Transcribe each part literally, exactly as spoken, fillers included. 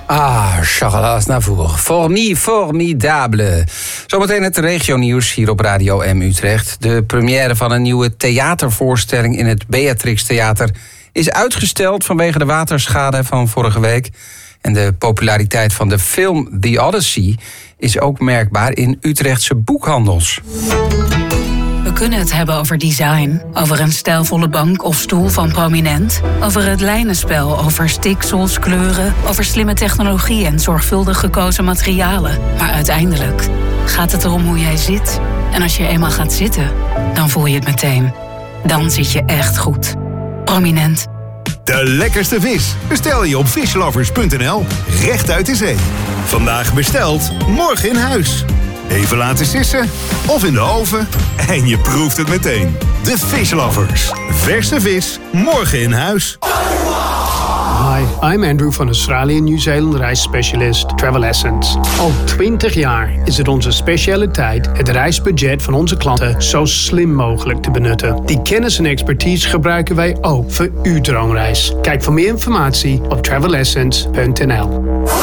Ah, Charles Aznavour. Formi, formidable. Zometeen het regionieuws hier op Radio M Utrecht. De première van een nieuwe theatervoorstelling in het Beatrix Theater is uitgesteld vanwege de waterschade van vorige week. En de populariteit van de film The Odyssey is ook merkbaar in Utrechtse boekhandels. We kunnen het hebben over design, over een stijlvolle bank of stoel van Prominent, over het lijnenspel, over stiksels, kleuren, over slimme technologie en zorgvuldig gekozen materialen. Maar uiteindelijk gaat het erom hoe jij zit. En als je eenmaal gaat zitten, dan voel je het meteen. Dan zit je echt goed. Prominent. De lekkerste vis bestel je op fishlovers punt n l, recht uit de zee. Vandaag besteld, morgen in huis. Even laten sissen of in de oven en je proeft het meteen. De Fishlovers. Verse vis, morgen in huis. Hi, I'm Andrew van Australië Nieuw-Zeeland reisspecialist Travel Essence. Al twintig jaar is het onze specialiteit het reisbudget van onze klanten zo slim mogelijk te benutten. Die kennis en expertise gebruiken wij ook voor uw droomreis. Kijk voor meer informatie op travel essence punt n l.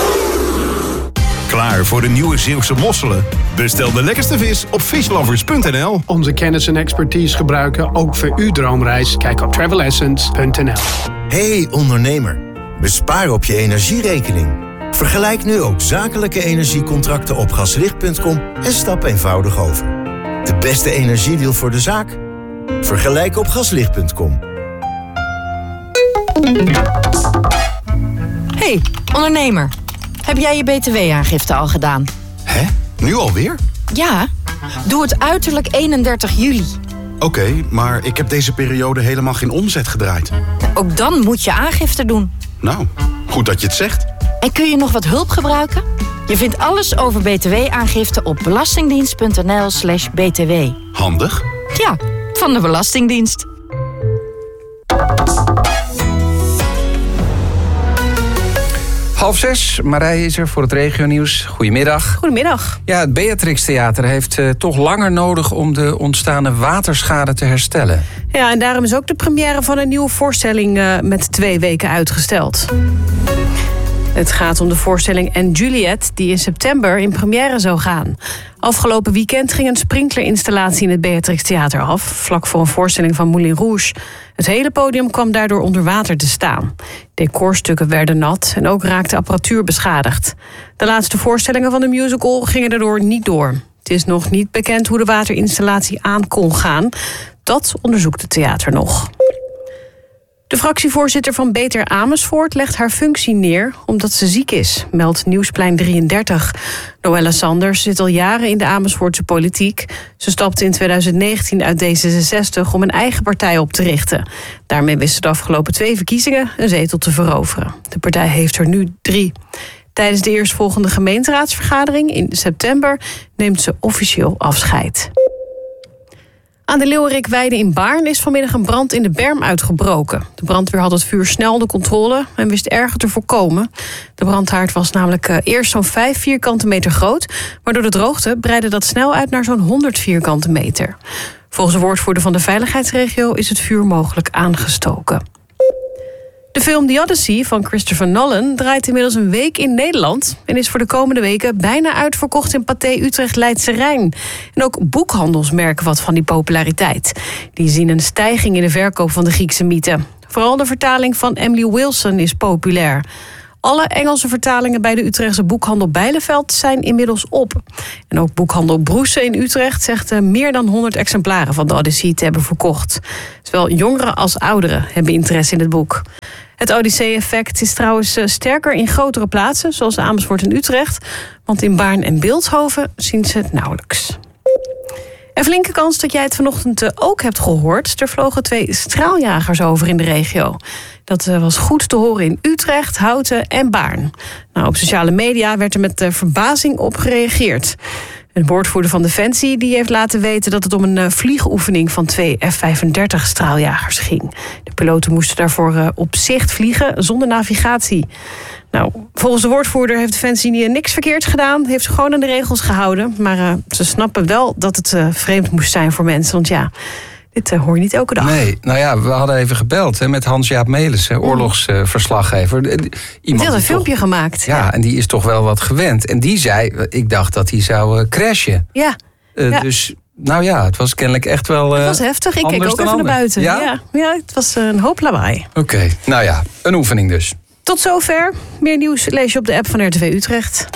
Klaar voor de nieuwe Zeeuwse mosselen? Bestel de lekkerste vis op fishlovers punt n l. Onze kennis en expertise gebruiken ook voor uw droomreis. Kijk op travel essence punt n l. Hey ondernemer, bespaar op je energierekening. Vergelijk nu ook zakelijke energiecontracten op gaslicht punt com en stap eenvoudig over. De beste energiedeal voor de zaak? Vergelijk op gaslicht punt com. Hey, ondernemer. Heb jij je B T W-aangifte al gedaan? Hè? Nu alweer? Ja, doe het uiterlijk eenendertig juli. Oké, okay, maar ik heb deze periode helemaal geen omzet gedraaid. Ook dan moet je aangifte doen. Nou, goed dat je het zegt. En kun je nog wat hulp gebruiken? Je vindt alles over B T W-aangifte op belastingdienst punt n l slash b t w. Handig? Ja, van de Belastingdienst. Half zes, Marij is er voor het regionieuws. Goedemiddag. Goedemiddag. Ja, het Beatrix Theater heeft uh, toch langer nodig om de ontstane waterschade te herstellen. Ja, en daarom is ook de première van een nieuwe voorstelling uh, met twee weken uitgesteld. Het gaat om de voorstelling En Juliet, die in september in première zou gaan. Afgelopen weekend ging een sprinklerinstallatie in het Beatrix Theater af, vlak voor een voorstelling van Moulin Rouge. Het hele podium kwam daardoor onder water te staan. Decorstukken werden nat en ook raakte apparatuur beschadigd. De laatste voorstellingen van de musical gingen daardoor niet door. Het is nog niet bekend hoe de waterinstallatie aan kon gaan. Dat onderzoekt het theater nog. De fractievoorzitter van Beter Amersfoort legt haar functie neer omdat ze ziek is, meldt Nieuwsplein drieëndertig. Noëlla Sanders zit al jaren in de Amersfoortse politiek. Ze stapte in tweeduizend negentien uit D zesenzestig om een eigen partij op te richten. Daarmee wist ze de afgelopen twee verkiezingen een zetel te veroveren. De partij heeft er nu drie. Tijdens de eerstvolgende gemeenteraadsvergadering in september neemt ze officieel afscheid. Aan de Leeuwerikweide in Baarn is vanmiddag een brand in de berm uitgebroken. De brandweer had het vuur snel onder controle en wist erger te voorkomen. De brandhaard was namelijk uh, eerst zo'n vijf vierkante meter groot, maar door de droogte breidde dat snel uit naar zo'n honderd vierkante meter. Volgens de woordvoerder van de veiligheidsregio is het vuur mogelijk aangestoken. De film The Odyssey van Christopher Nolan draait inmiddels een week in Nederland en is voor de komende weken bijna uitverkocht in Pathé Utrecht Leidse Rijn. En ook boekhandels merken wat van die populariteit. Die zien een stijging in de verkoop van de Griekse mythe. Vooral de vertaling van Emily Wilson is populair. Alle Engelse vertalingen bij de Utrechtse boekhandel Bijleveld zijn inmiddels op. En ook boekhandel Broese in Utrecht zegt meer dan honderd exemplaren van de Odyssey te hebben verkocht. Zowel jongeren als ouderen hebben interesse in het boek. Het Odyssee-effect is trouwens sterker in grotere plaatsen, zoals Amersfoort en Utrecht. Want in Baarn en Bilthoven zien ze het nauwelijks. En flinke kans dat jij het vanochtend ook hebt gehoord. Er vlogen twee straaljagers over in de regio. Dat was goed te horen in Utrecht, Houten en Baarn. Nou, op sociale media werd er met verbazing op gereageerd. Een woordvoerder van Defensie die heeft laten weten dat het om een vliegoefening van twee F vijfendertig straaljagers ging. De piloten moesten daarvoor op zicht vliegen zonder navigatie. Nou, volgens de woordvoerder heeft Defensie niks verkeerd gedaan, heeft ze gewoon aan de regels gehouden. Maar uh, ze snappen wel dat het uh, vreemd moest zijn voor mensen, want ja, Dit uh, hoor je niet elke dag. Nee, nou ja, we hadden even gebeld hè, met Hans-Jaap Melissen, oorlogsverslaggever. Uh, Iemand die had een die filmpje toch, gemaakt. Ja, ja, en die is toch wel wat gewend. En die zei, ik dacht dat hij zou uh, crashen. Ja. Uh, ja. Dus, nou ja, het was kennelijk echt wel uh, Het was heftig. Ik keek ook even ander. naar buiten. Ja? Ja, ja, het was een hoop lawaai. Oké, okay. Nou ja, een oefening dus. Tot zover. Meer nieuws lees je op de app van R T V Utrecht.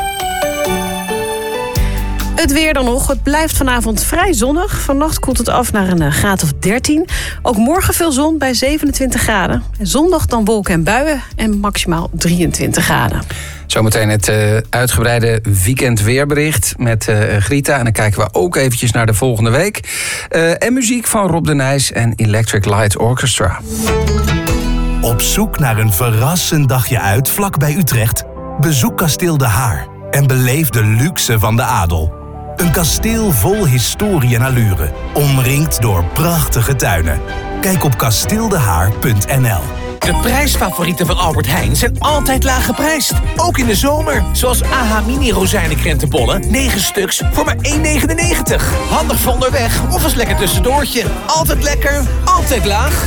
Het weer dan nog. Het blijft vanavond vrij zonnig. Vannacht koelt het af naar een graad of dertien. Ook morgen veel zon bij zevenentwintig graden. En zondag dan wolken en buien en maximaal drieëntwintig graden. Zometeen het uh, uitgebreide weekendweerbericht met uh, Grita. En dan kijken we ook eventjes naar de volgende week. Uh, en muziek van Rob de Nijs en Electric Light Orchestra. Op zoek naar een verrassend dagje uit vlakbij Utrecht? Bezoek Kasteel De Haar en beleef de luxe van de adel. Een kasteel vol historie en allure, omringd door prachtige tuinen. Kijk op kasteeldehaar punt n l. De prijsfavorieten van Albert Heijn zijn altijd laag geprijsd. Ook in de zomer. Zoals A H Mini rozijnenkrentenbollen. negen stuks voor maar één negenennegentig. Handig voor onderweg of als lekker tussendoortje. Altijd lekker, altijd laag.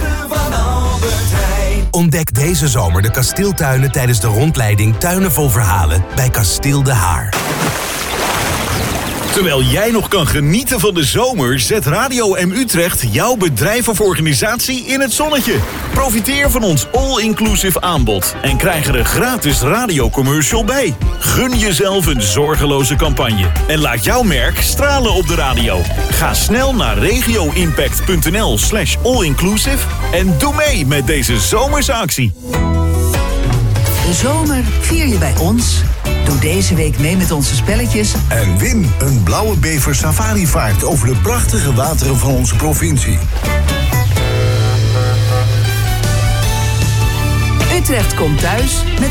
Ontdek deze zomer de kasteeltuinen tijdens de rondleiding Tuinen vol Verhalen bij Kasteel De Haar. Terwijl jij nog kan genieten van de zomer, zet Radio M Utrecht jouw bedrijf of organisatie in het zonnetje. Profiteer van ons all-inclusive aanbod en krijg er een gratis radiocommercial bij. Gun jezelf een zorgeloze campagne en laat jouw merk stralen op de radio. Ga snel naar regioimpact.nl slash allinclusive en doe mee met deze zomerse actie. De zomer vier je bij ons. Doe deze week mee met onze spelletjes. En win een blauwe bever safarivaart over de prachtige wateren van onze provincie. Utrecht komt thuis met